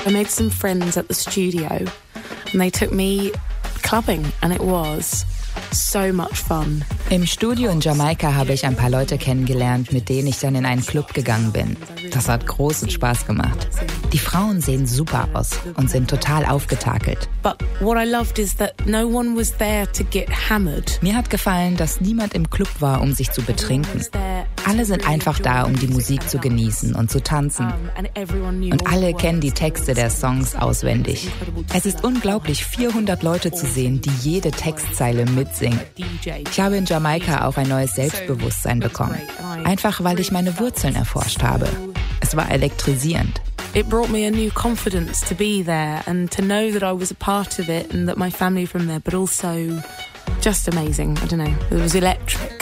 I made some friends at the studio and they took me clubbing and it was so much fun. Im Studio in Jamaika habe ich ein paar Leute kennengelernt, mit denen ich dann in einen Club gegangen bin. Das hat großen Spaß gemacht. Die Frauen sehen super aus und sind total aufgetakelt. But what I loved is that no one was there to get hammered. Mir hat gefallen, dass niemand im Club war, um sich zu betrinken. Alle sind einfach da, um die Musik zu genießen und zu tanzen. Und alle kennen die Texte der Songs auswendig. Es ist unglaublich, 400 Leute zu sehen, die jede Textzeile mitsingen. Ich habe in Jamaika auch ein neues Selbstbewusstsein bekommen. Einfach, weil ich meine Wurzeln erforscht habe. Es war elektrisierend. It brought me a new confidence to be there and to know that I was a part of it and that my family from there, but also just amazing. I don't know, it was electric.